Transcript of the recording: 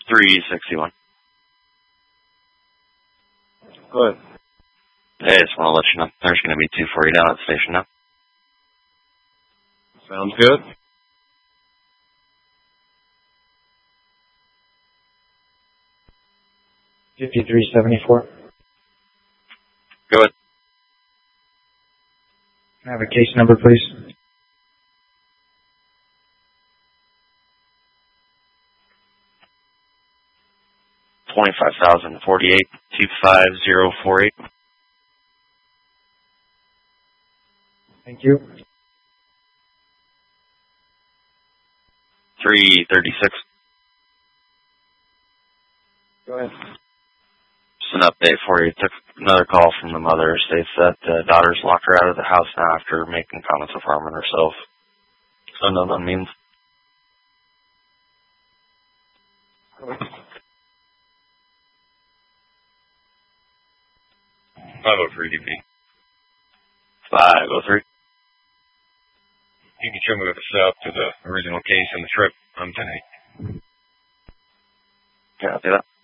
361. Go ahead. Hey, just want to let you know. There's going to be 240 down at the station now. Sounds good. $53.74. Go ahead. Can I have a case number, please? $25,048, 25048. Thank you. 336. Go ahead. Just an update for you. Took another call from the mother. States that the daughter's locked her out of the house now after making comments of harming herself. Unknown means. 503 DP. 503. You can show me with the sub to the original case and the trip. I'm 10-8. Copy that.